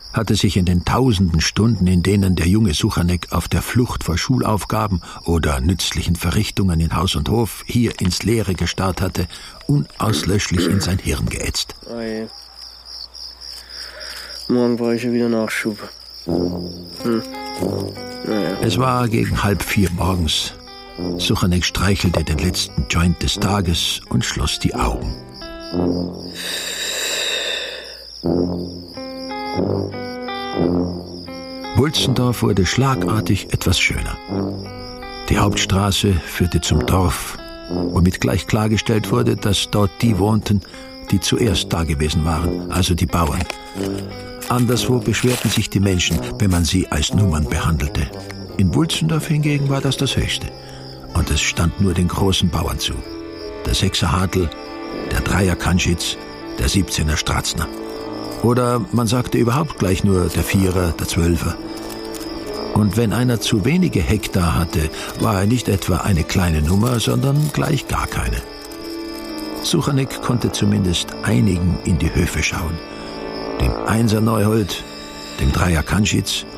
hatte sich in den tausenden Stunden, in denen der junge Suchanek auf der Flucht vor Schulaufgaben oder nützlichen Verrichtungen in Haus und Hof hier ins Leere gestarrt hatte, unauslöschlich in sein Hirn geätzt. Oje. Morgen brauche ich ja wieder Nachschub. Naja. Es war gegen 3:30 morgens. Suchanek streichelte den letzten Joint des Tages und schloss die Augen. Wulzendorf wurde schlagartig etwas schöner. Die Hauptstraße führte zum Dorf, womit gleich klargestellt wurde, dass dort die wohnten, die zuerst da gewesen waren, also die Bauern. Anderswo beschwerten sich die Menschen, wenn man sie als Nummern behandelte. In Wulzendorf hingegen war das Höchste. Und es stand nur den großen Bauern zu. Der 6er Hartl, der 3er Kanschitz, der 17er Stratzner. Oder man sagte überhaupt gleich nur der 4er, der 12er. Und wenn einer zu wenige Hektar hatte, war er nicht etwa eine kleine Nummer, sondern gleich gar keine. Suchanek konnte zumindest einigen in die Höfe schauen. Dem 1er Neuhold, dem 3er Kanschitz